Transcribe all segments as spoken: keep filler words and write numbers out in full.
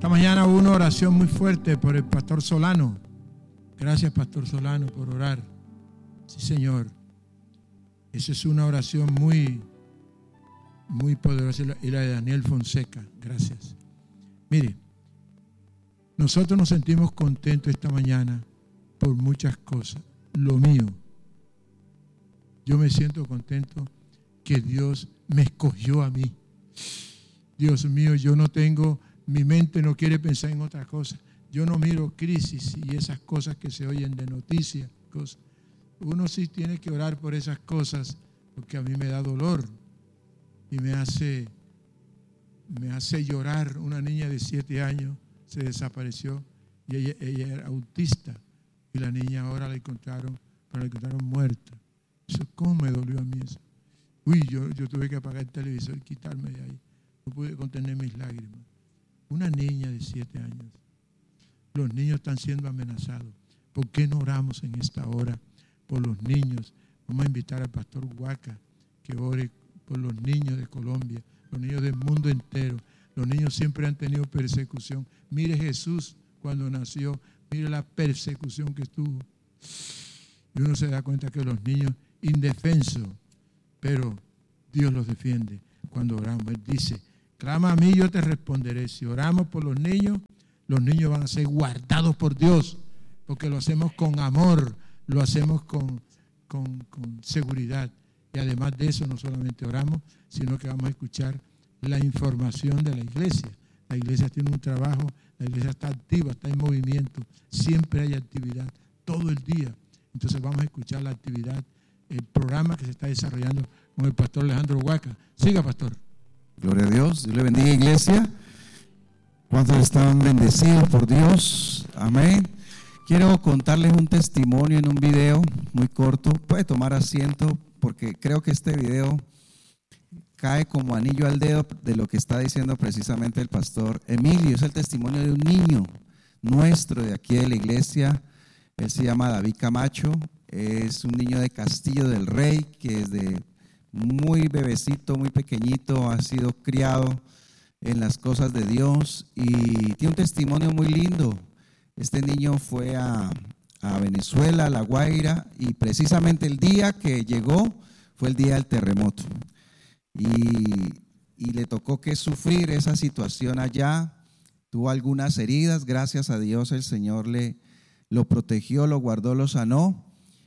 Esta mañana hubo una oración muy fuerte por el pastor Solano. Gracias, pastor Solano, por orar. Sí, Señor. Esa es una oración muy, muy poderosa. Y la de Daniel Fonseca. Gracias. Mire, nosotros nos sentimos contentos esta mañana por muchas cosas. Lo mío, yo me siento contento que Dios me escogió a mí. Dios mío, yo no tengo, mi mente no quiere pensar en otra cosa. Yo no miro crisis y esas cosas que se oyen de noticias. Cosas. Uno sí tiene que orar por esas cosas porque a mí me da dolor y me hace, me hace llorar. Una niña de siete años se desapareció y ella, ella era autista y la niña ahora la encontraron, pero la encontraron muerta. Eso, ¿cómo me dolió a mí eso? Uy, yo, yo tuve que apagar el televisor y quitarme de ahí. No pude contener mis lágrimas. Una niña de siete años. Los niños están siendo amenazados. ¿Por qué no oramos en esta hora por los niños? Vamos a invitar al pastor Huaca que ore por los niños de Colombia, los niños del mundo entero. Los niños siempre han tenido persecución. Mire Jesús cuando nació, mire la persecución que tuvo. Y uno se da cuenta que los niños indefensos, pero Dios los defiende cuando oramos. Él dice, clama a mí, yo te responderé. Si oramos por los niños, los niños van a ser guardados por Dios, porque lo hacemos con amor, lo hacemos con, con, con seguridad. Y además de eso, no solamente oramos, sino que vamos a escuchar la información de la iglesia. La iglesia tiene un trabajo, la iglesia está activa, está en movimiento, siempre hay actividad, todo el día. Entonces vamos a escuchar la actividad, el programa que se está desarrollando con el pastor Alejandro Huaca. Siga, pastor. Gloria a Dios. Dios le bendiga, iglesia. ¿Cuántos están bendecidos por Dios? Amén. Quiero contarles un testimonio en un video muy corto. Puede tomar asiento porque creo que este video cae como anillo al dedo de lo que está diciendo precisamente el pastor Emilio. Es el testimonio de un niño nuestro de aquí de la iglesia. Él se llama David Camacho. Es un niño de Castillo del Rey que desde muy bebecito, muy pequeñito ha sido criado en las cosas de Dios y tiene un testimonio muy lindo. Este niño fue a, a Venezuela, a La Guaira, y precisamente el día que llegó fue el día del terremoto y, y le tocó que sufrir esa situación allá. Tuvo algunas heridas, gracias a Dios el Señor le lo protegió, lo guardó, lo sanó.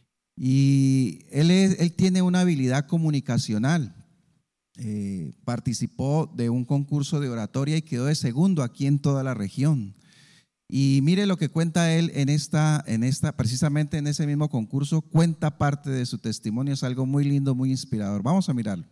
Y él, es, él tiene una habilidad comunicacional. Eh, participó de un concurso de oratoria y quedó de segundo aquí en toda la región. Y mire lo que cuenta él en esta, en esta, precisamente en ese mismo concurso, cuenta parte de su testimonio. Es algo muy lindo, muy inspirador. Vamos a mirarlo.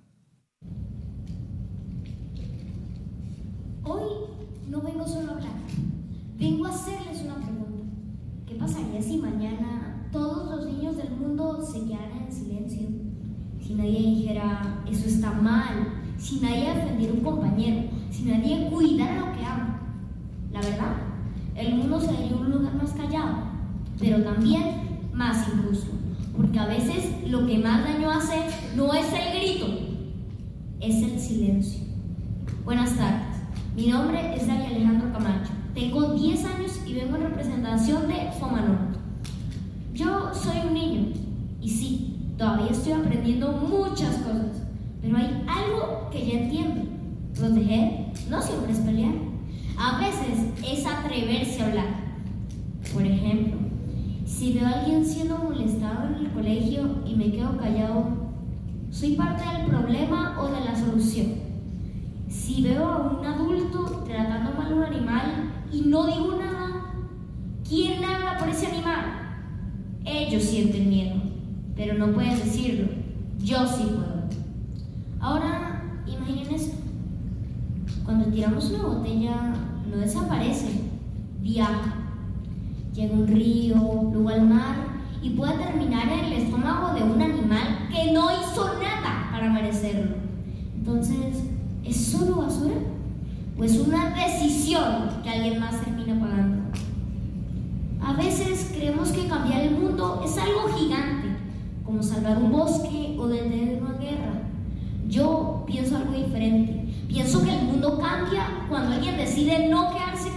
Hoy no vengo solo a hablar, vengo a hacerles una pregunta. ¿Qué pasaría si mañana todos los niños del mundo se quedaran en silencio? Si nadie dijera, eso está mal, si nadie defendiera a un compañero, si nadie cuidara lo que ama. La verdad, el mundo sería un lugar más callado, pero también más injusto, porque a veces lo que más daño hace no es el grito, es el silencio. Buenas tardes, mi nombre es David Alejandro Camacho, tengo diez años y vengo en representación de Fomanor. Yo soy un niño y sí, todavía estoy aprendiendo muchas cosas, pero hay algo que ya entiendo. Proteger no siempre es pelear, a veces es atreverse a hablar. Por ejemplo, si veo a alguien siendo molestado en el colegio y me quedo callado, ¿soy parte del problema o de la solución? Si veo a un adulto tratando mal a un animal y no digo nada, ¿quién habla por ese animal? Ellos sienten miedo, pero no pueden decirlo. Yo sí puedo. Ahora, imaginen esto. Cuando tiramos una botella, no desaparece, viaja. Llega a un río, luego al mar, y puede terminar en el estómago de un animal que no hizo nada para merecerlo. Entonces, ¿es solo basura? Pues una decisión que alguien más termina pagando. A veces creemos que cambiar el mundo es algo gigante, como salvar un bosque o detener una guerra. Yo pienso algo diferente. Pienso que el mundo cambia cuando alguien decide no quedarse callado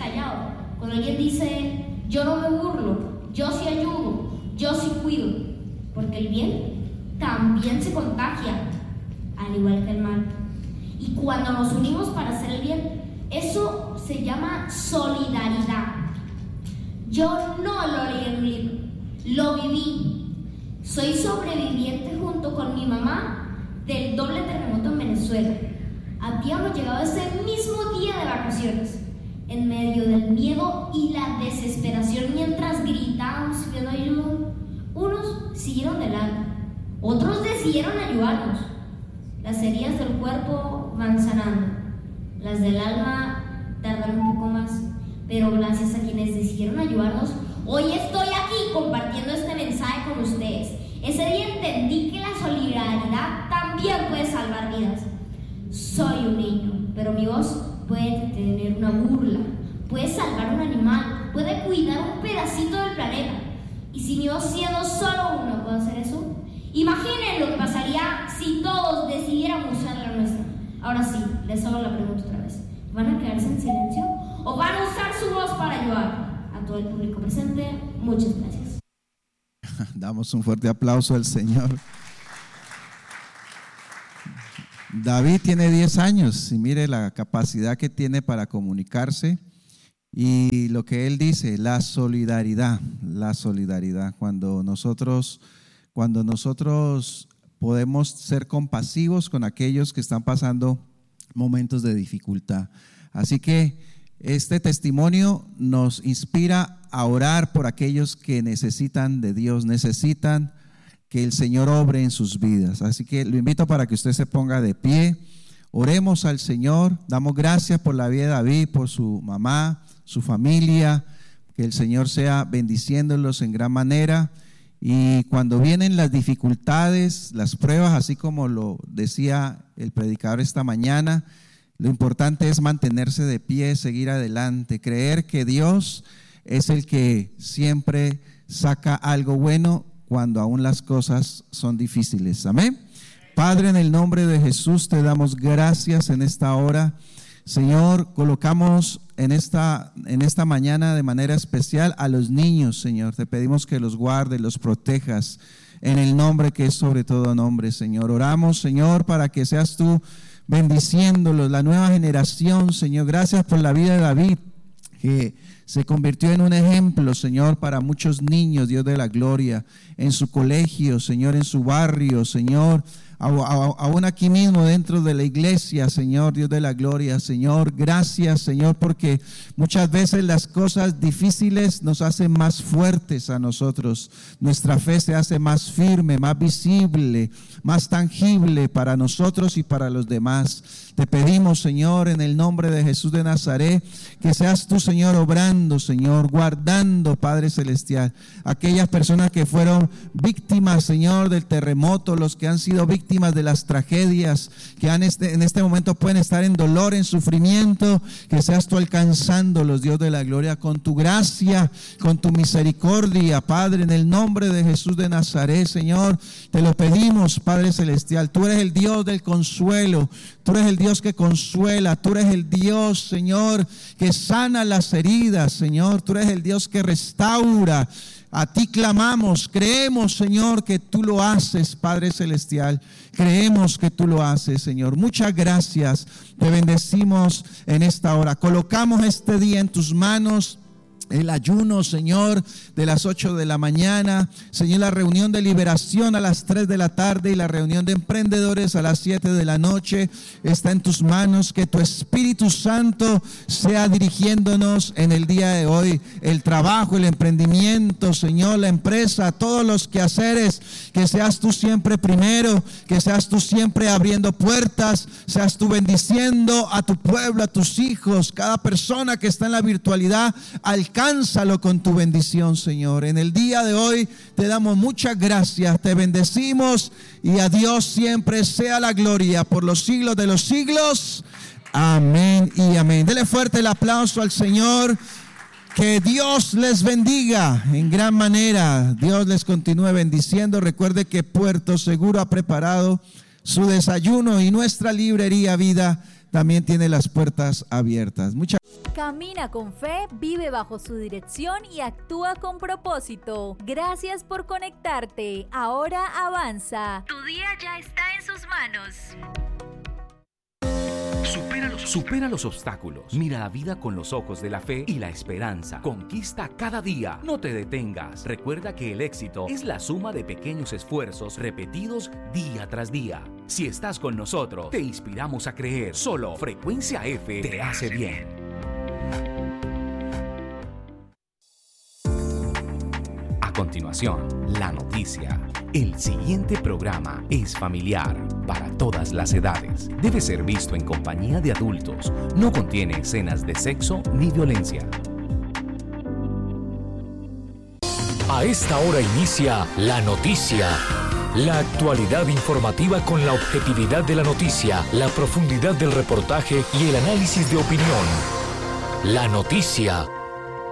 callado. Cuando alguien dice, yo no me burlo, yo sí ayudo, yo sí cuido, porque el bien también se contagia, al igual que el mal. Y cuando nos unimos para hacer el bien, eso se llama solidaridad. Yo no lo leí en un libro, lo viví. Soy sobreviviente junto con mi mamá del doble terremoto en Venezuela. Habíamos llegado ese mismo día de vacaciones, en medio del miedo y la desesperación, mientras gritábamos pidiendo ayuda. Unos siguieron de largo, otros decidieron ayudarnos. Las heridas del cuerpo van sanando, las del alma tardan un poco más, pero gracias a quienes decidieron ayudarnos, hoy estoy aquí compartiendo este mensaje con ustedes. Ese día entendí que la solidaridad también puede salvar vidas. Soy un niño, pero mi voz puede tener una burla, puede salvar un animal, puede cuidar un pedacito del planeta. Y si mi voz, siendo solo uno, puede hacer eso, imaginen lo que pasaría si todos decidiéramos usar la nuestra. Ahora sí, les hago la pregunta otra vez. ¿Van a quedarse en silencio o van a usar su voz para ayudar? A todo el público presente, muchas gracias. Damos un fuerte aplauso al Señor. David tiene diez años y mire la capacidad que tiene para comunicarse y lo que él dice, la solidaridad, la solidaridad. Cuando nosotros, cuando nosotros podemos ser compasivos con aquellos que están pasando momentos de dificultad. Así que este testimonio nos inspira a orar por aquellos que necesitan de Dios, necesitan que el Señor obre en sus vidas. Así que lo invito para que usted se ponga de pie. Oremos al Señor. Damos gracias por la vida de David, por su mamá, su familia. Que el Señor sea bendiciéndolos en gran manera. Y cuando vienen las dificultades, las pruebas, así como lo decía el predicador esta mañana, lo importante es mantenerse de pie, seguir adelante, creer que Dios es el que siempre saca algo bueno cuando aún las cosas son difíciles. Amén. Padre, en el nombre de Jesús te damos gracias en esta hora. Señor, colocamos en esta, en esta mañana de manera especial a los niños, Señor. Te pedimos que los guardes, los protejas en el nombre que es sobre todo nombre, Señor. Oramos, Señor, para que seas tú bendiciéndolos, la nueva generación, Señor. Gracias por la vida de David, que se convirtió en un ejemplo, Señor, para muchos niños, Dios de la gloria, en su colegio, Señor, en su barrio, Señor, aún aquí mismo dentro de la iglesia, Señor, Dios de la gloria, Señor. Gracias, Señor, porque muchas veces las cosas difíciles nos hacen más fuertes a nosotros. Nuestra fe se hace más firme, más visible, más tangible para nosotros y para los demás. Te pedimos, Señor, en el nombre de Jesús de Nazaret, que seas tú, Señor, obrando, Señor, guardando, Padre Celestial, aquellas personas que fueron víctimas, Señor, del terremoto, los que han sido víctimas de las tragedias, que han este, en este momento pueden estar en dolor, en sufrimiento, que seas tú alcanzándolos, Dios de la gloria, con tu gracia, con tu misericordia, Padre, en el nombre de Jesús de Nazaret, Señor, te lo pedimos, Padre Celestial. Tú eres el Dios del consuelo, tú eres el Dios que consuela, tú eres el Dios, Señor, que sana las heridas, Señor, tú eres el Dios que restaura. A ti clamamos, creemos, Señor, que tú lo haces, Padre Celestial. Creemos que tú lo haces, Señor. Muchas gracias. Te bendecimos en esta hora. Colocamos este día en tus manos. El ayuno, Señor, de las ocho de la mañana, Señor, la reunión de liberación a las tres de la tarde y la reunión de emprendedores a las siete de la noche está en tus manos. Que tu Espíritu Santo sea dirigiéndonos en el día de hoy, el trabajo, el emprendimiento, Señor, la empresa, todos los quehaceres, que seas tú siempre primero, que seas tú siempre abriendo puertas, seas tú bendiciendo a tu pueblo, a tus hijos, cada persona que está en la virtualidad, al Alcánzalo con tu bendición, Señor. En el día de hoy te damos muchas gracias, te bendecimos y a Dios siempre sea la gloria por los siglos de los siglos. Amén y amén. Dele fuerte el aplauso al Señor. Que Dios les bendiga en gran manera. Dios les continúe bendiciendo. Recuerde que Puerto Seguro ha preparado su desayuno y nuestra librería Vida también tiene las puertas abiertas. Muchas Camina con fe, vive bajo su dirección y actúa con propósito. Gracias por conectarte. Ahora avanza. Tu día ya está en sus manos. Supera los, supera los obstáculos. Mira la vida con los ojos de la fe y la esperanza. Conquista cada día. No te detengas. Recuerda que el éxito es la suma de pequeños esfuerzos repetidos día tras día. Si estás con nosotros, te inspiramos a creer. Solo Frecuencia F te hace bien. A continuación, la noticia. El siguiente programa es familiar para todas las edades. Debe ser visto en compañía de adultos. No contiene escenas de sexo ni violencia. A esta hora inicia La Noticia. La actualidad informativa con la objetividad de la noticia, la profundidad del reportaje y el análisis de opinión. La Noticia.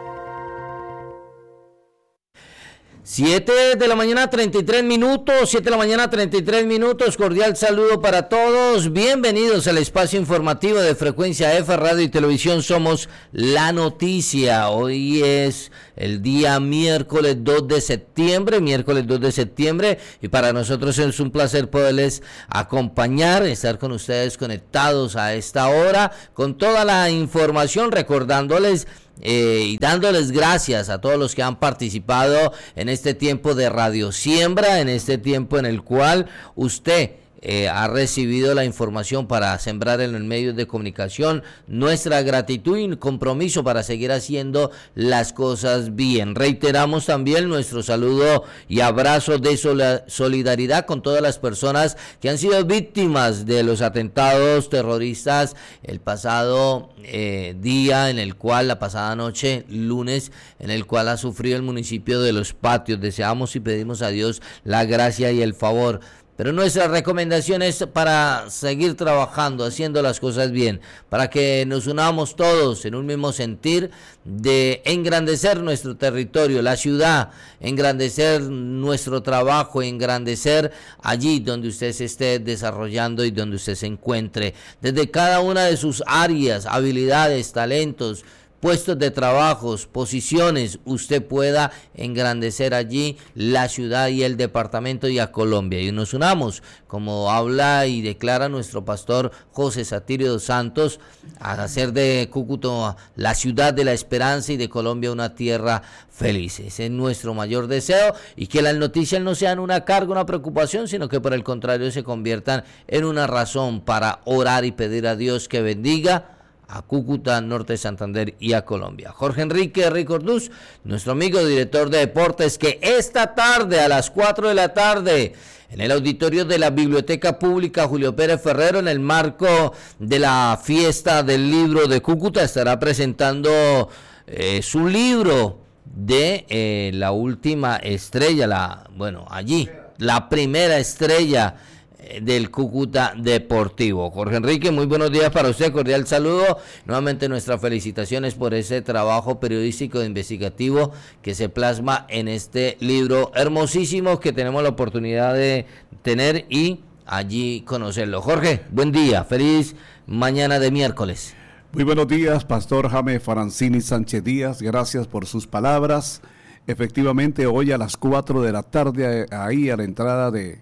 siete de la mañana, treinta y tres minutos, siete de la mañana, treinta y tres minutos, cordial saludo para todos, bienvenidos al espacio informativo de Frecuencia F, Radio y Televisión, somos La Noticia. Hoy es el día miércoles dos de septiembre, miércoles dos de septiembre, y para nosotros es un placer poderles acompañar, estar con ustedes conectados a esta hora, con toda la información, recordándoles Eh, y dándoles gracias a todos los que han participado en este tiempo de Radio Siembra, en este tiempo en el cual usted eh, ha recibido la información para sembrar en los medios de comunicación. Nuestra gratitud y compromiso para seguir haciendo las cosas bien. Reiteramos también nuestro saludo y abrazo de solidaridad con todas las personas que han sido víctimas de los atentados terroristas el pasado eh, día, en el cual, la pasada noche, lunes, en el cual ha sufrido el municipio de Los Patios. Deseamos y pedimos a Dios la gracia y el favor. Pero nuestra recomendación es para seguir trabajando, haciendo las cosas bien, para que nos unamos todos en un mismo sentir de engrandecer nuestro territorio, la ciudad, engrandecer nuestro trabajo, engrandecer allí donde usted se esté desarrollando y donde usted se encuentre, desde cada una de sus áreas, habilidades, talentos, puestos de trabajos, posiciones, usted pueda engrandecer allí la ciudad y el departamento y a Colombia. Y nos unamos, como habla y declara nuestro pastor José Satirio dos Santos, a hacer de Cúcuta la ciudad de la esperanza y de Colombia una tierra feliz. Ese es nuestro mayor deseo, y que las noticias no sean una carga, una preocupación, sino que por el contrario se conviertan en una razón para orar y pedir a Dios que bendiga a Cúcuta, Norte de Santander y a Colombia. Jorge Enrique Ricorduz, nuestro amigo director de deportes, que esta tarde a las cuatro de la tarde en el auditorio de la Biblioteca Pública Julio Pérez Ferrero, en el marco de la fiesta del libro de Cúcuta, estará presentando eh, su libro de eh, la última estrella, la bueno, allí, la primera estrella del Cúcuta Deportivo. Jorge Enrique, muy buenos días para usted, cordial saludo. Nuevamente nuestras felicitaciones por ese trabajo periodístico e investigativo que se plasma en este libro hermosísimo que tenemos la oportunidad de tener y allí conocerlo. Jorge, buen día, feliz mañana de miércoles. Muy buenos días, Pastor Jaime Farancini Sánchez Díaz, gracias por sus palabras. Efectivamente, hoy a las cuatro de la tarde, ahí a la entrada de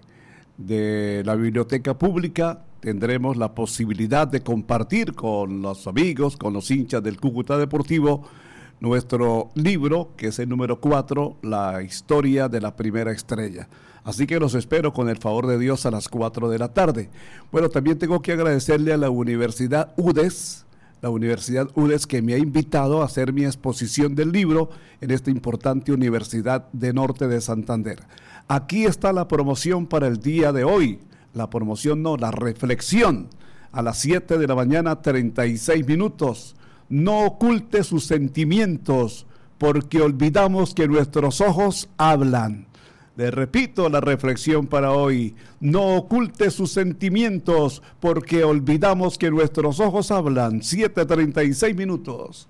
de la Biblioteca Pública, tendremos la posibilidad de compartir con los amigos, con los hinchas del Cúcuta Deportivo, nuestro libro, que es el número cuatro, la historia de la primera estrella. Así que los espero con el favor de Dios a las cuatro de la tarde. Bueno, también tengo que agradecerle a la Universidad U D E S, la Universidad U D E S, que me ha invitado a hacer mi exposición del libro en esta importante Universidad de Norte de Santander. Aquí está la promoción para el día de hoy. La promoción no, la reflexión. A las siete de la mañana, treinta y seis minutos. No oculte sus sentimientos, porque olvidamos que nuestros ojos hablan. Le repito la reflexión para hoy. No oculte sus sentimientos, porque olvidamos que nuestros ojos hablan. siete treinta y seis minutos.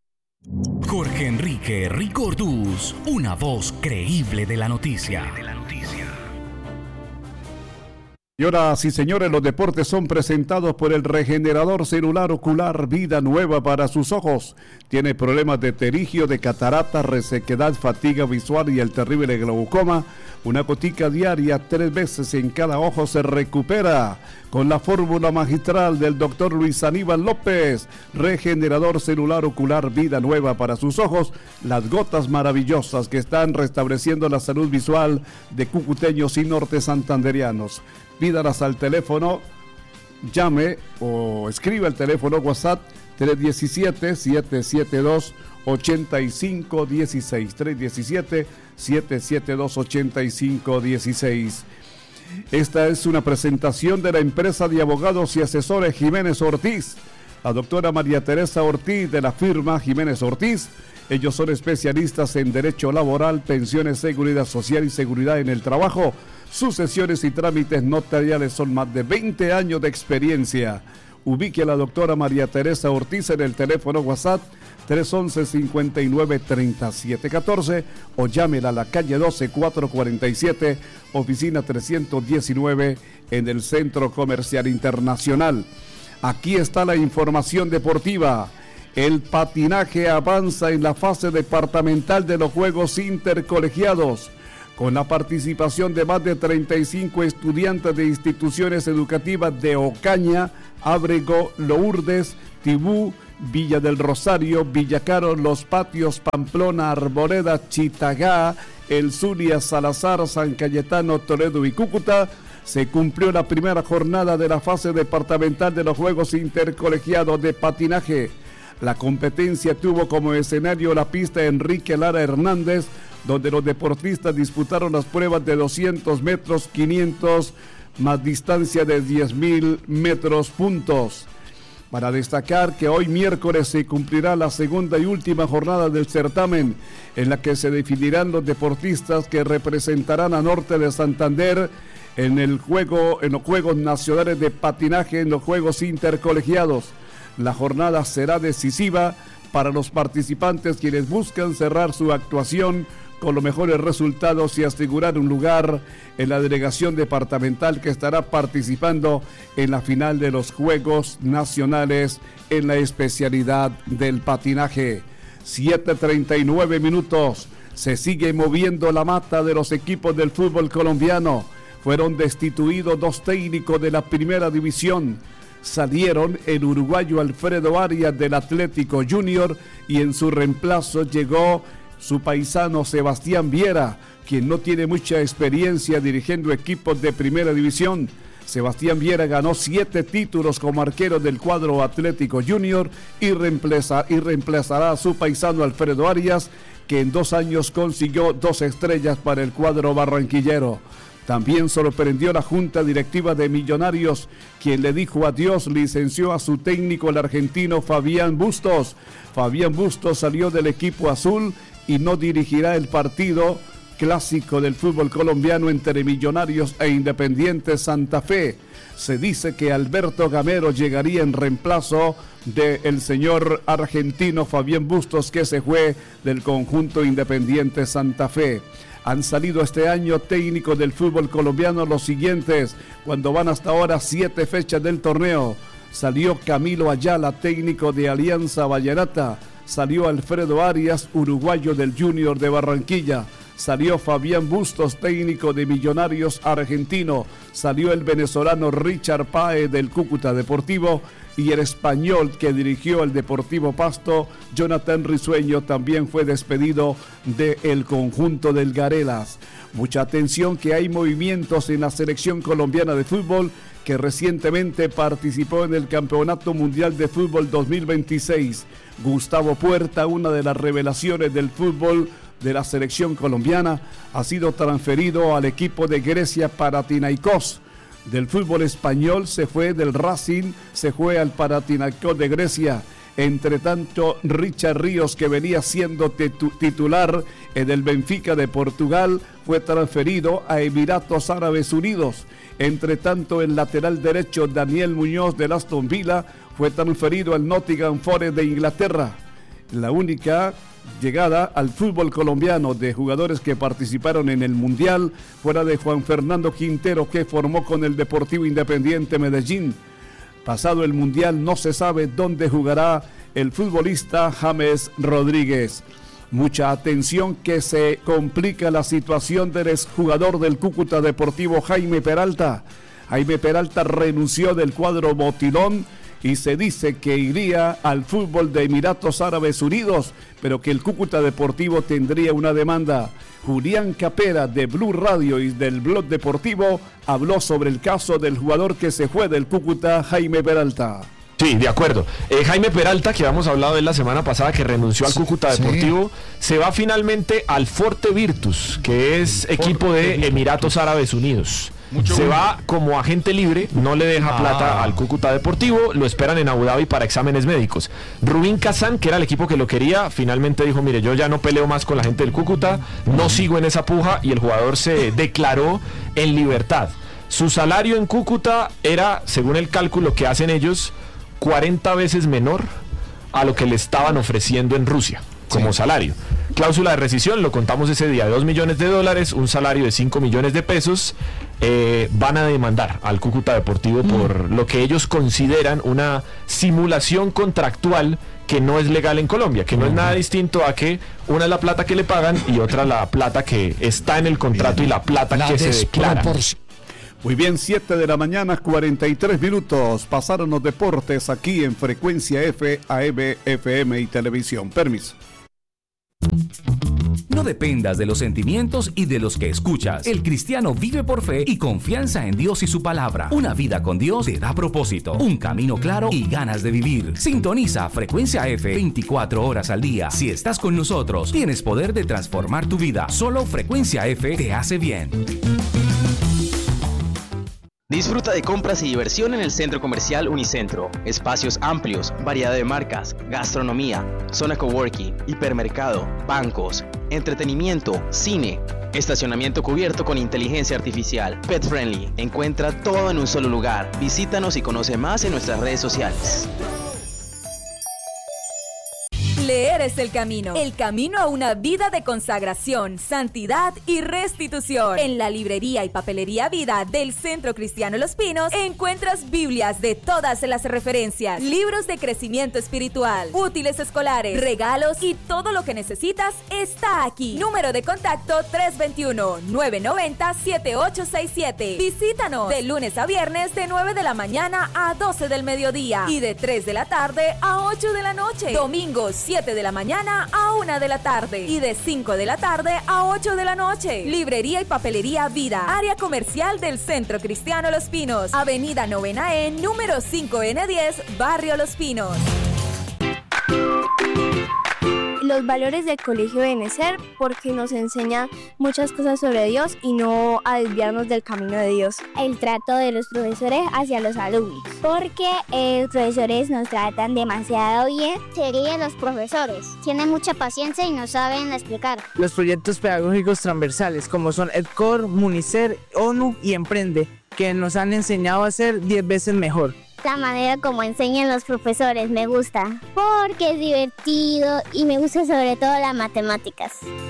Jorge Enrique Ricorduz, una voz creíble de la noticia. Señoras y señores, los deportes son presentados por el regenerador celular ocular Vida Nueva para sus ojos. Tiene problemas de pterigio, de catarata, resequedad, fatiga visual y el terrible glaucoma. Una gotica diaria, tres veces en cada ojo, se recupera con la fórmula magistral del doctor Luis Aníbal López. Regenerador celular ocular Vida Nueva para sus ojos. Las gotas maravillosas que están restableciendo la salud visual de cucuteños y norte santanderianos. Pídalas al teléfono, llame o escribe al teléfono WhatsApp tres uno siete, siete siete dos, ocho cinco uno seis, tres uno siete, siete siete dos, ocho cinco uno seis. Esta es una presentación de la empresa de abogados y asesores Jiménez Ortiz. La doctora María Teresa Ortiz de la firma Jiménez Ortiz. Ellos son especialistas en derecho laboral, pensiones, seguridad social y seguridad en el trabajo. Sus sesiones y trámites notariales son más de veinte años de experiencia. Ubique a la doctora María Teresa Ortiz en el teléfono WhatsApp tres once, cincuenta y nueve, treinta y siete catorce o llámela a la calle doce, cuatrocientos cuarenta y siete, oficina trescientos diecinueve en el Centro Comercial Internacional. Aquí está la información deportiva. El patinaje avanza en la fase departamental de los Juegos Intercolegiados, con la participación de más de treinta y cinco estudiantes de instituciones educativas de Ocaña, Ábrego, Lourdes, Tibú, Villa del Rosario, Villacaro, Los Patios, Pamplona, Arboleda, Chitagá, El Zulia, Salazar, San Cayetano, Toledo y Cúcuta. Se cumplió la primera jornada de la fase departamental de los Juegos Intercolegiados de Patinaje. La competencia tuvo como escenario la pista Enrique Lara Hernández, donde los deportistas disputaron las pruebas de doscientos metros, quinientos más distancia de diez mil metros puntos. Para destacar que hoy miércoles se cumplirá la segunda y última jornada del certamen, en la que se definirán los deportistas que representarán a Norte de Santander en el juego, en los Juegos Nacionales de Patinaje, en los Juegos Intercolegiados. La jornada será decisiva para los participantes, quienes buscan cerrar su actuación con los mejores resultados y asegurar un lugar en la delegación departamental que estará participando en la final de los Juegos Nacionales en la especialidad del patinaje. siete treinta y nueve minutos. Se sigue moviendo la mata de los equipos del fútbol colombiano. Fueron destituidos dos técnicos de la primera división. Salieron el uruguayo Alfredo Arias del Atlético Junior y en su reemplazo llegó su paisano Sebastián Viera, quien no tiene mucha experiencia dirigiendo equipos de primera división. Sebastián Viera ganó siete títulos como arquero del cuadro Atlético Junior y, reemplaza, y reemplazará a su paisano Alfredo Arias, que en dos años consiguió dos estrellas para el cuadro barranquillero. También sorprendió la junta directiva de Millonarios, quien le dijo adiós, licenció a su técnico, el argentino Fabián Bustos. Fabián Bustos salió del equipo azul y no dirigirá el partido clásico del fútbol colombiano entre Millonarios e Independiente Santa Fe. Se dice que Alberto Gamero llegaría en reemplazo del señor argentino Fabián Bustos, que se fue del conjunto Independiente Santa Fe. Han salido este año técnicos del fútbol colombiano los siguientes, cuando van hasta ahora siete fechas del torneo. Salió Camilo Ayala, técnico de Alianza Vallenata. Salió Alfredo Arias, uruguayo del Junior de Barranquilla. Salió Fabián Bustos, técnico de Millonarios argentino. Salió el venezolano Richard Páez del Cúcuta Deportivo. Y el español que dirigió el Deportivo Pasto, Jonathan Risueño, también fue despedido del conjunto del Garelas. Mucha atención, que hay movimientos en la selección colombiana de fútbol, que recientemente participó en el Campeonato Mundial de Fútbol dos mil veintiséis. Gustavo Puerta, una de las revelaciones del fútbol de la selección colombiana, ha sido transferido al equipo de Grecia Panathinaikos. Del fútbol español se fue del Racing, se fue al Panathinaikos de Grecia. Entre tanto, Richard Ríos, que venía siendo titular en el Benfica de Portugal, fue transferido a Emiratos Árabes Unidos. Entre tanto, el lateral derecho Daniel Muñoz del Aston Villa fue transferido al Nottingham Forest de Inglaterra. La única llegada al fútbol colombiano de jugadores que participaron en el Mundial, fuera de Juan Fernando Quintero, que formó con el Deportivo Independiente Medellín. Pasado el Mundial, no se sabe dónde jugará el futbolista James Rodríguez. Mucha atención, que se complica la situación del exjugador del Cúcuta Deportivo, Jaime Peralta. Jaime Peralta renunció del cuadro Motilón y se dice que iría al fútbol de Emiratos Árabes Unidos, pero que el Cúcuta Deportivo tendría una demanda. Julián Capera, de Blue Radio y del Blog Deportivo, habló sobre el caso del jugador que se fue del Cúcuta, Jaime Peralta. Sí, de acuerdo. Eh, Jaime Peralta, que habíamos hablado de él la semana pasada, que renunció al Cúcuta Deportivo, sí. se va finalmente al Forte Virtus, que es equipo de Emiratos Árabes Unidos. Mucho se bueno. va como agente libre, no le deja ah. plata al Cúcuta Deportivo, lo esperan en Abu Dhabi para exámenes médicos. Rubín Kazán, que era el equipo que lo quería, finalmente dijo, mire, yo ya no peleo más con la gente del Cúcuta, no sigo en esa puja, y el jugador se declaró en libertad. Su salario en Cúcuta era, según el cálculo que hacen ellos, cuarenta veces menor a lo que le estaban ofreciendo en Rusia como sí. salario. Cláusula de rescisión, lo contamos ese día, de dos millones de dólares, un salario de cinco millones de pesos. Eh, van a demandar al Cúcuta Deportivo mm. por lo que ellos consideran una simulación contractual que no es legal en Colombia, que no mm. es nada distinto a que una es la plata que le pagan y otra la plata que está en el contrato Bien. y la plata la que se declara. Muy bien, siete de la mañana, cuarenta y tres minutos. Pasaron los deportes aquí en Frecuencia F, A M, F M y Televisión. Permiso. No dependas de los sentimientos y de los que escuchas. El cristiano vive por fe y confianza en Dios y su palabra. Una vida con Dios te da propósito, un camino claro y ganas de vivir. Sintoniza Frecuencia F veinticuatro horas al día. Si estás con nosotros, tienes poder de transformar tu vida. Solo Frecuencia F te hace bien. Disfruta de compras y diversión en el Centro Comercial Unicentro. Espacios amplios, variedad de marcas, gastronomía, zona coworking, hipermercado, bancos, entretenimiento, cine, estacionamiento cubierto con inteligencia artificial, pet friendly. Encuentra todo en un solo lugar. Visítanos y conoce más en nuestras redes sociales. Leer es el camino, el camino a una vida de consagración, santidad y restitución. En la librería y papelería Vida del Centro Cristiano Los Pinos encuentras Biblias de todas las referencias, libros de crecimiento espiritual, útiles escolares, regalos y todo lo que necesitas está aquí. Número de contacto tres dos uno, nueve nueve cero, siete ocho seis siete. Visítanos de lunes a viernes de nueve de la mañana a doce del mediodía y de tres de la tarde a ocho de la noche. Domingos siete de la mañana a una de la tarde y de cinco de la tarde a ocho de la noche. Librería y papelería Vida, área comercial del Centro Cristiano Los Pinos, Avenida Novena E, número cinco N diez, Barrio Los Pinos. Los valores del colegio deben ser porque nos enseñan muchas cosas sobre Dios y no a desviarnos del camino de Dios. El trato de los profesores hacia los alumnos, porque eh, los profesores nos tratan demasiado bien. Serían los profesores, tienen mucha paciencia y nos saben explicar. Los proyectos pedagógicos transversales como son EdCor, Municer, ONU y Emprende, que nos han enseñado a ser diez veces mejor. La manera como enseñan los profesores me gusta, porque es divertido y me gusta sobre todo las matemáticas.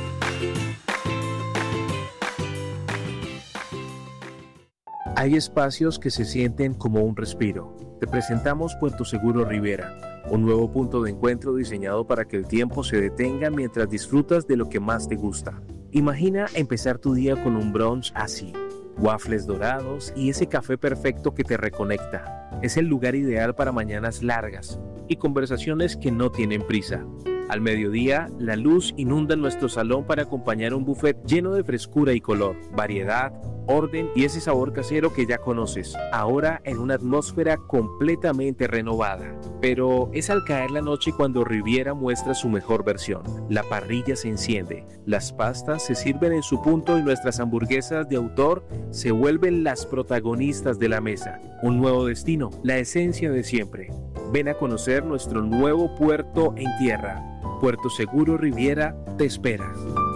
Hay espacios que se sienten como un respiro. Te presentamos Puerto Seguro Rivera, un nuevo punto de encuentro diseñado para que el tiempo se detenga mientras disfrutas de lo que más te gusta. Imagina empezar tu día con un brunch así. Waffles dorados y ese café perfecto que te reconecta. Es el lugar ideal para mañanas largas y conversaciones que no tienen prisa. Al mediodía, la luz inunda nuestro salón para acompañar un buffet lleno de frescura y color, variedad, orden y ese sabor casero que ya conoces, ahora en una atmósfera completamente renovada. Pero es al caer la noche cuando Riviera muestra su mejor versión. La parrilla se enciende, las pastas se sirven en su punto y nuestras hamburguesas de autor se vuelven las protagonistas de la mesa. Un nuevo destino, la esencia de siempre. Ven a conocer nuestro nuevo puerto en tierra. Puerto Seguro Riviera te espera.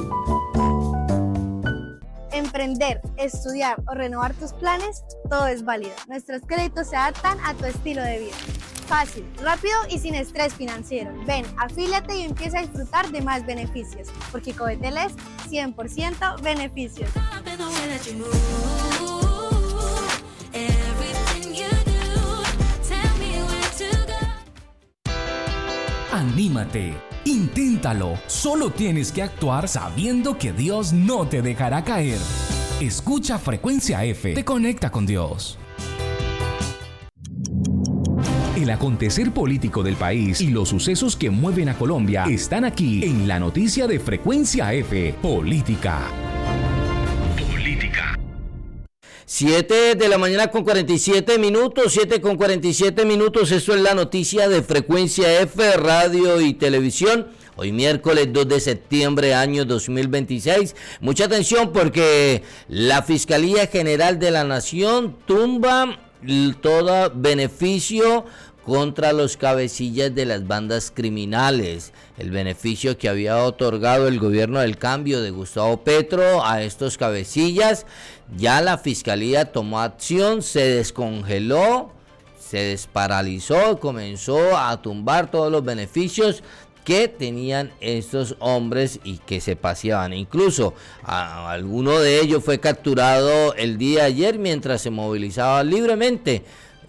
Emprender, estudiar o renovar tus planes, todo es válido. Nuestros créditos se adaptan a tu estilo de vida. Fácil, rápido y sin estrés financiero. Ven, afíliate y empieza a disfrutar de más beneficios, porque Codetel es cien por ciento beneficios. Anímate, inténtalo. Solo tienes que actuar sabiendo que Dios no te dejará caer. Escucha Frecuencia F, te conecta con Dios. El acontecer político del país y los sucesos que mueven a Colombia están aquí en la noticia de Frecuencia F, Política. Política. siete de la mañana con cuarenta y siete minutos, siete con cuarenta y siete minutos, esto es la noticia de Frecuencia F, Radio y Televisión. Hoy miércoles dos de septiembre, año dos mil veintiséis. Mucha atención porque la Fiscalía General de la Nación tumba todo beneficio contra los cabecillas de las bandas criminales. El beneficio que había otorgado el gobierno del cambio de Gustavo Petro a estos cabecillas, ya la Fiscalía tomó acción, se descongeló, se desparalizó, comenzó a tumbar todos los beneficios que tenían estos hombres y que se paseaban. Incluso a, alguno de ellos fue capturado el día de ayer mientras se movilizaba libremente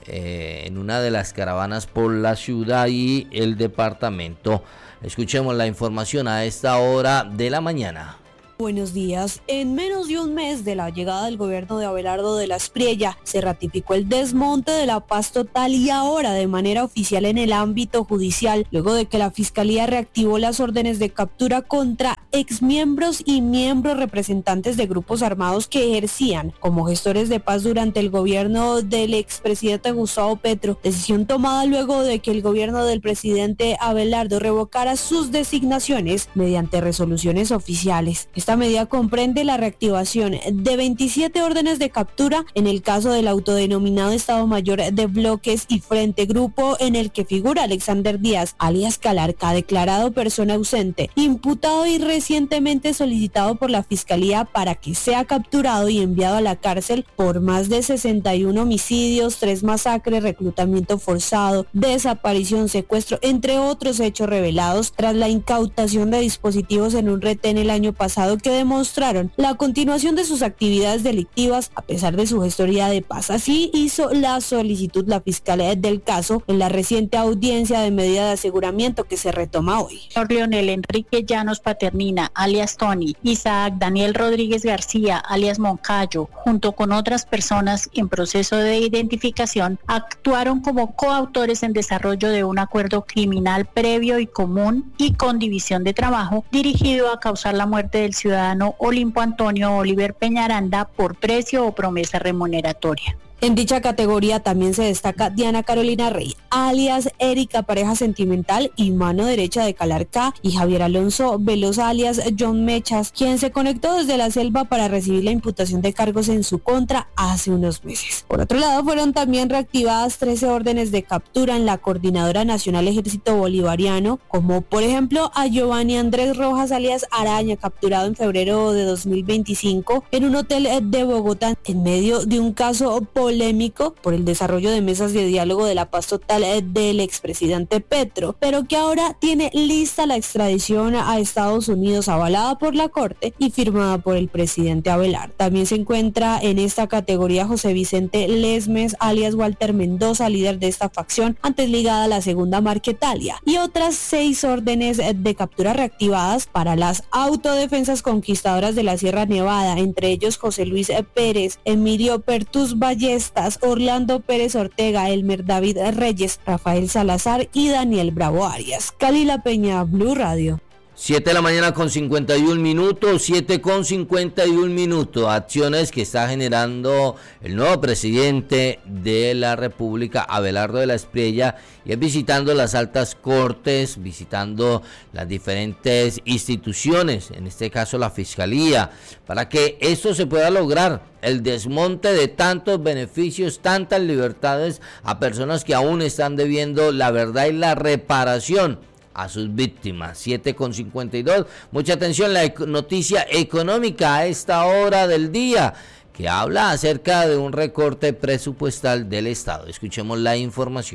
eh, en una de las caravanas por la ciudad y el departamento. Escuchemos la información a esta hora de la mañana. Buenos días. En menos de un mes de la llegada del gobierno de Abelardo de la Espriella, se ratificó el desmonte de la paz total y ahora de manera oficial en el ámbito judicial, luego de que la Fiscalía reactivó las órdenes de captura contra exmiembros y miembros representantes de grupos armados que ejercían como gestores de paz durante el gobierno del expresidente Gustavo Petro, decisión tomada luego de que el gobierno del presidente Abelardo revocara sus designaciones mediante resoluciones oficiales. Esta medida comprende la reactivación de veintisiete órdenes de captura en el caso del autodenominado Estado Mayor de Bloques y Frente Grupo, en el que figura Alexander Díaz, alias Calarca, declarado persona ausente, imputado y recientemente solicitado por la Fiscalía para que sea capturado y enviado a la cárcel por más de sesenta y uno homicidios, tres masacres, reclutamiento forzado, desaparición, secuestro, entre otros hechos revelados tras la incautación de dispositivos en un retén el año pasado que demostraron la continuación de sus actividades delictivas a pesar de su gestoría de paz. Así hizo la solicitud la Fiscalía del caso en la reciente audiencia de medida de aseguramiento que se retoma hoy. Leonel Enrique Llanos Paternina, alias Tony, Isaac Daniel Rodríguez García, alias Moncayo, junto con otras personas en proceso de identificación, actuaron como coautores en desarrollo de un acuerdo criminal previo y común y con división de trabajo dirigido a causar la muerte del ciudadano Olimpo Antonio Oliver Peñaranda por precio o promesa remuneratoria. En dicha categoría también se destaca Diana Carolina Rey, alias Erika, pareja sentimental y mano derecha de Calarca, y Javier Alonso Velosa, alias John Mechas, quien se conectó desde la selva para recibir la imputación de cargos en su contra hace unos meses. Por otro lado, fueron también reactivadas trece órdenes de captura en la Coordinadora Nacional Ejército Bolivariano, como por ejemplo a Giovanni Andrés Rojas, alias Araña, capturado en febrero de dos mil veinticinco en un hotel de Bogotá en medio de un caso político polémico por el desarrollo de mesas de diálogo de la paz total del expresidente Petro, pero que ahora tiene lista la extradición a Estados Unidos avalada por la Corte y firmada por el presidente Abelardo. También se encuentra en esta categoría José Vicente Lesmes, alias Walter Mendoza, líder de esta facción, antes ligada a la Segunda Marquetalia, y otras seis órdenes de captura reactivadas para las autodefensas conquistadoras de la Sierra Nevada, entre ellos José Luis Pérez, Emilio Pertus Ballesta, Orlando Pérez Ortega, Elmer David Reyes, Rafael Salazar y Daniel Bravo Arias. Calila Peña, Blue Radio. siete de la mañana con cincuenta y un minutos, siete con cincuenta y un minutos. Acciones que está generando el nuevo presidente de la República, Abelardo de la Espriella, y es visitando las altas cortes, visitando las diferentes instituciones, en este caso la Fiscalía, para que esto se pueda lograr, el desmonte de tantos beneficios, tantas libertades a personas que aún están debiendo la verdad y la reparación a sus víctimas. Siete con cincuenta y dos. Mucha atención, la noticia económica a esta hora del día, que habla acerca de un recorte presupuestal del Estado. Escuchemos la información.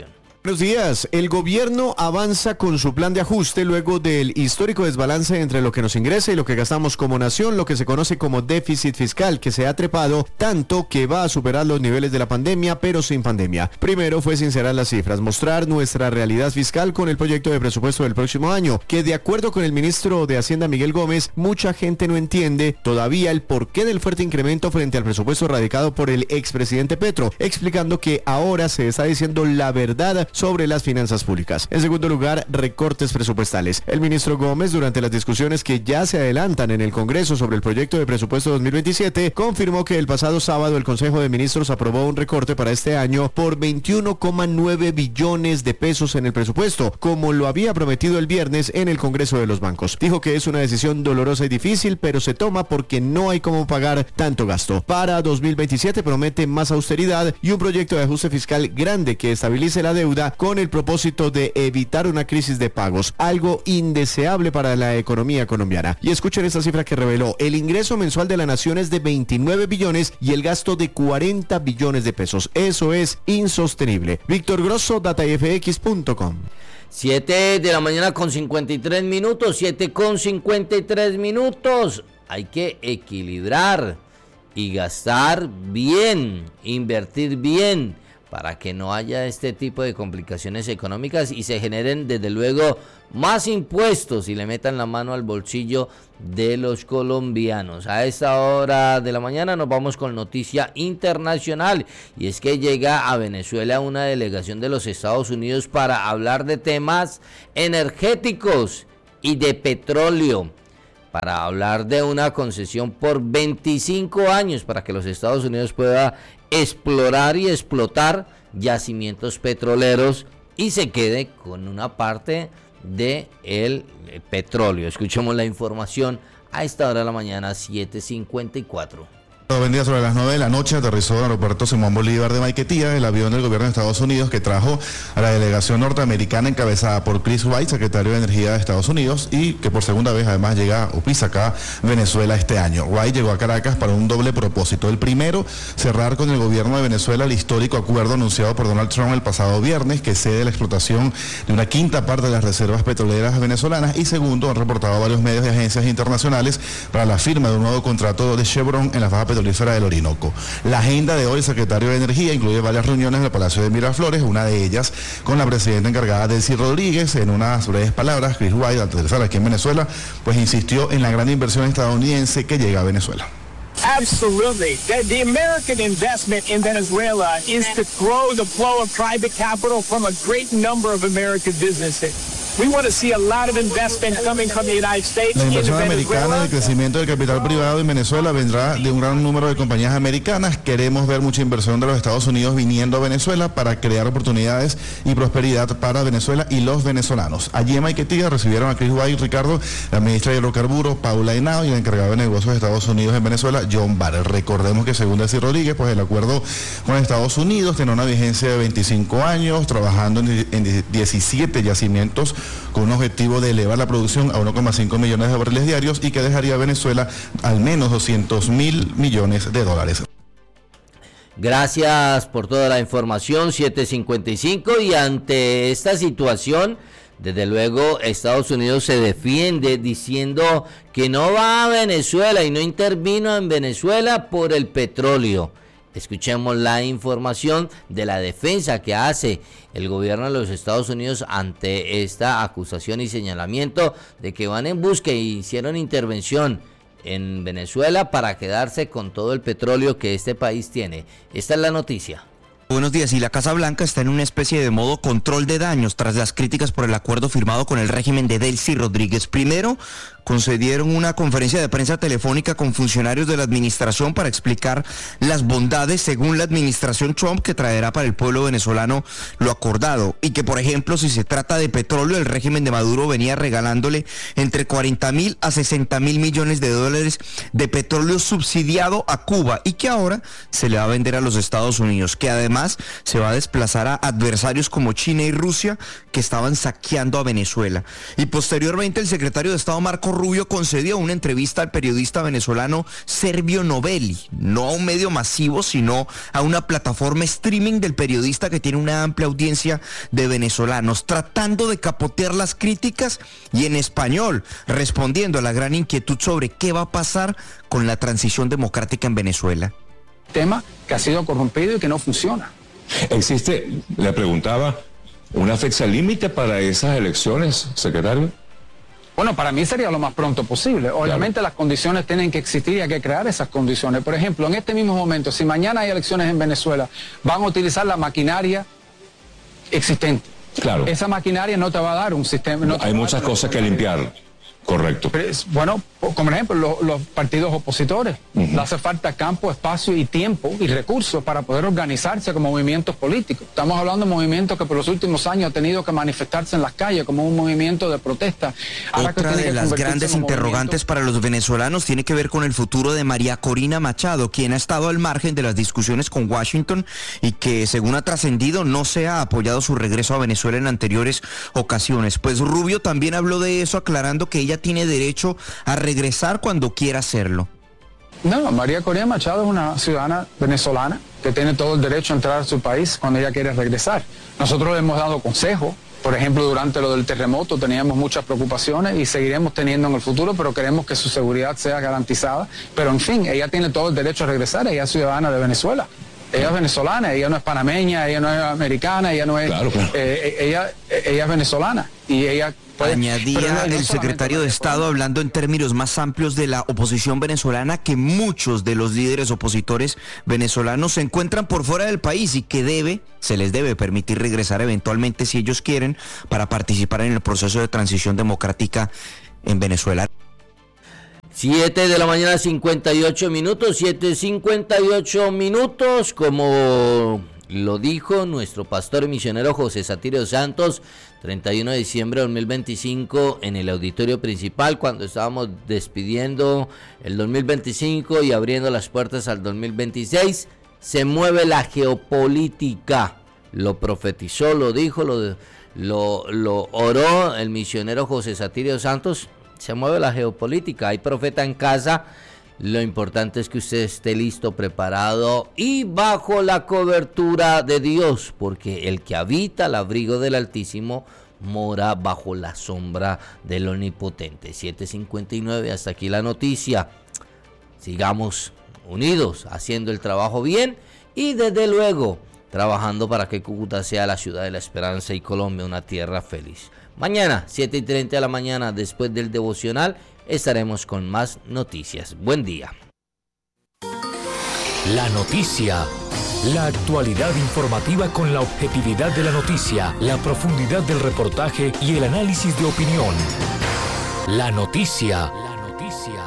Buenos días. El gobierno avanza con su plan de ajuste luego del histórico desbalance entre lo que nos ingresa y lo que gastamos como nación, lo que se conoce como déficit fiscal, que se ha trepado tanto que va a superar los niveles de la pandemia, pero sin pandemia. Primero fue sincerar las cifras, mostrar nuestra realidad fiscal con el proyecto de presupuesto del próximo año, que de acuerdo con el ministro de Hacienda Miguel Gómez, mucha gente no entiende todavía el porqué del fuerte incremento frente al presupuesto radicado por el expresidente Petro, explicando que ahora se está diciendo la verdad sobre las finanzas públicas. En segundo lugar, recortes presupuestales. El ministro Gómez, durante las discusiones que ya se adelantan en el Congreso sobre el proyecto de presupuesto dos mil veintisiete, confirmó que el pasado sábado el Consejo de Ministros aprobó un recorte para este año por veintiuno coma nueve billones de pesos en el presupuesto, como lo había prometido el viernes en el Congreso de los Bancos. Dijo que es una decisión dolorosa y difícil, pero se toma porque no hay cómo pagar tanto gasto. Para dos mil veintisiete promete más austeridad y un proyecto de ajuste fiscal grande que estabilice la deuda con el propósito de evitar una crisis de pagos, algo indeseable para la economía colombiana. Y escuchen esta cifra que reveló: el ingreso mensual de la nación es de veintinueve billones y el gasto de cuarenta billones de pesos. Eso es insostenible. Víctor Grosso, data f x punto com. siete de la mañana con cincuenta y tres minutos, siete con cincuenta y tres minutos. Hay que equilibrar y gastar bien, invertir bien, para que no haya este tipo de complicaciones económicas y se generen desde luego más impuestos y le metan la mano al bolsillo de los colombianos. A esta hora de la mañana nos vamos con noticia internacional, y es que llega a Venezuela una delegación de los Estados Unidos para hablar de temas energéticos y de petróleo, para hablar de una concesión por veinticinco años para que los Estados Unidos pueda explorar y explotar yacimientos petroleros y se quede con una parte de el petróleo. Escuchemos la información a esta hora de la mañana, siete cincuenta y cuatro. Buen día. Sobre las nueve de la noche aterrizó en el aeropuerto Simón Bolívar de Maiquetía el avión del gobierno de Estados Unidos que trajo a la delegación norteamericana encabezada por Chris Wright, secretario de Energía de Estados Unidos, y que por segunda vez además llega o pisa acá Venezuela este año. Wright llegó a Caracas para un doble propósito. El primero, cerrar con el gobierno de Venezuela el histórico acuerdo anunciado por Donald Trump el pasado viernes que cede la explotación de una quinta parte de las reservas petroleras venezolanas, y segundo, han reportado varios medios y agencias internacionales para la firma de un nuevo contrato de Chevron en la faja petrolera del Orinoco. La agenda de hoy, el secretario de Energía, incluye varias reuniones en el Palacio de Miraflores, una de ellas con la presidenta encargada, Delcy Rodríguez. En unas breves palabras, Chris Wright, al aterrizar aquí en Venezuela, pues insistió en la gran inversión estadounidense que llega a Venezuela. Absolutely. The, the American investment in Venezuela is to grow the flow of private capital from a great number of American businesses. We want to see a lot of investment coming from the United States. La inversión americana del crecimiento del capital privado en Venezuela vendrá de un gran número de compañías americanas. Queremos ver mucha inversión de los Estados Unidos viniendo a Venezuela para crear oportunidades y prosperidad para Venezuela y los venezolanos. Allí en Maiquetía recibieron a Chris White, Ricardo, la ministra de Hidrocarburos, Paula Henao, y el encargado de negocios de Estados Unidos en Venezuela, John Barrett. Recordemos que según Delcy Rodríguez, pues el acuerdo con Estados Unidos tiene una vigencia de veinticinco años, trabajando en, en diecisiete yacimientos con un objetivo de elevar la producción a uno coma cinco millones de barriles diarios y que dejaría a Venezuela al menos doscientos mil millones de dólares. Gracias por toda la información, siete cincuenta y cinco, y ante esta situación, desde luego Estados Unidos se defiende diciendo que no va a Venezuela y no intervino en Venezuela por el petróleo. Escuchemos la información de la defensa que hace el gobierno de los Estados Unidos ante esta acusación y señalamiento de que van en busca y hicieron intervención en Venezuela para quedarse con todo el petróleo que este país tiene. Esta es la noticia. Buenos días. Y la Casa Blanca está en una especie de modo control de daños tras las críticas por el acuerdo firmado con el régimen de Delcy Rodríguez. Primero, concedieron una conferencia de prensa telefónica con funcionarios de la administración para explicar las bondades, según la administración Trump, que traerá para el pueblo venezolano lo acordado, y que, por ejemplo, si se trata de petróleo, el régimen de Maduro venía regalándole entre cuarenta mil a sesenta mil millones de dólares de petróleo subsidiado a Cuba, y que ahora se le va a vender a los Estados Unidos, que además se va a desplazar a adversarios como China y Rusia, que estaban saqueando a Venezuela. Y posteriormente el secretario de Estado Marco Rubio concedió una entrevista al periodista venezolano Servio Novelli, no a un medio masivo, sino a una plataforma streaming del periodista que tiene una amplia audiencia de venezolanos, tratando de capotear las críticas y en español, respondiendo a la gran inquietud sobre qué va a pasar con la transición democrática en Venezuela. Tema que ha sido corrompido y que no funciona. Existe, le preguntaba, ¿una fecha límite para esas elecciones, secretario? Bueno, para mí sería lo más pronto posible. Obviamente claro. Las condiciones tienen que existir y hay que crear esas condiciones. Por ejemplo, en este mismo momento, si mañana hay elecciones en Venezuela, van a utilizar la maquinaria existente. Claro. Esa maquinaria no te va a dar un sistema... No hay muchas cosas que limpiar. Correcto. Bueno, como ejemplo, los, los partidos opositores. Uh-huh. Le hace falta campo, espacio y tiempo y recursos para poder organizarse como movimientos políticos. Estamos hablando de movimientos que por los últimos años han tenido que manifestarse en las calles como un movimiento de protesta. Ahora Otra de las grandes interrogantes movimiento... para los venezolanos tiene que ver con el futuro de María Corina Machado, quien ha estado al margen de las discusiones con Washington y que, según ha trascendido, no se ha apoyado su regreso a Venezuela en anteriores ocasiones. Pues Rubio también habló de eso, aclarando que ella tiene derecho a regresar cuando quiera hacerlo. No, María Corina Machado es una ciudadana venezolana que tiene todo el derecho a entrar a su país cuando ella quiere regresar. Nosotros le hemos dado consejos, por ejemplo, durante lo del terremoto teníamos muchas preocupaciones y seguiremos teniendo en el futuro, pero queremos que su seguridad sea garantizada. Pero en fin, ella tiene todo el derecho a regresar, ella es ciudadana de Venezuela. Ella es venezolana, ella no es panameña, ella no es americana, ella no es... Claro, claro. Eh, ella, ella es venezolana y ella... Puede, Añadía no, no el secretario de Estado, hablando en términos más amplios de la oposición venezolana, que muchos de los líderes opositores venezolanos se encuentran por fuera del país y que debe, se les debe permitir regresar eventualmente si ellos quieren para participar en el proceso de transición democrática en Venezuela. siete de la mañana, cincuenta y ocho minutos, siete cincuenta y ocho minutos, como lo dijo nuestro pastor y misionero José Satirio Santos, treinta y uno de diciembre de dos mil veinticinco, en el auditorio principal, cuando estábamos despidiendo el dos mil veinticinco y abriendo las puertas al dos mil veintiséis, se mueve la geopolítica. Lo profetizó, lo dijo, lo, lo, lo oró el misionero José Satirio Santos. Se mueve la geopolítica, hay profeta en casa. Lo importante es que usted esté listo, preparado y bajo la cobertura de Dios, porque el que habita al abrigo del Altísimo mora bajo la sombra del Omnipotente. siete cincuenta y nueve, hasta aquí la noticia. Sigamos unidos, haciendo el trabajo bien y desde luego trabajando para que Cúcuta sea la ciudad de la esperanza y Colombia una tierra feliz. Mañana, siete y treinta de la mañana, después del devocional, estaremos con más noticias. Buen día. La noticia. La actualidad informativa con la objetividad de la noticia, la profundidad del reportaje y el análisis de opinión. La noticia. La noticia.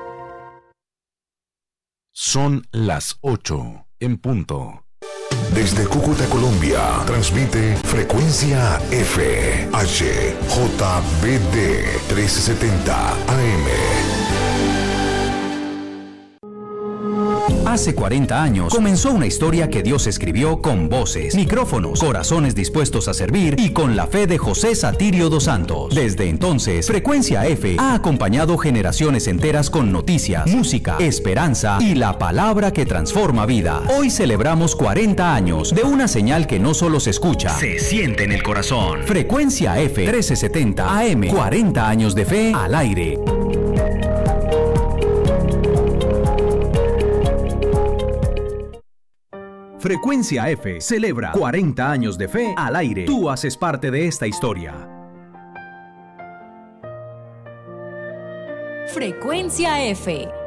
Son las ocho en punto. Desde Cúcuta, Colombia, transmite Frecuencia F, H, J B D trescientos setenta A M. Hace cuarenta años comenzó una historia que Dios escribió con voces, micrófonos, corazones dispuestos a servir y con la fe de José Satirio dos Santos. Desde entonces, Frecuencia F ha acompañado generaciones enteras con noticias, música, esperanza y la palabra que transforma vida. Hoy celebramos cuarenta años de una señal que no solo se escucha, se siente en el corazón. Frecuencia F trece setenta A M, cuarenta años de fe al aire. Frecuencia F celebra cuarenta años de fe al aire. Tú haces parte de esta historia. Frecuencia F.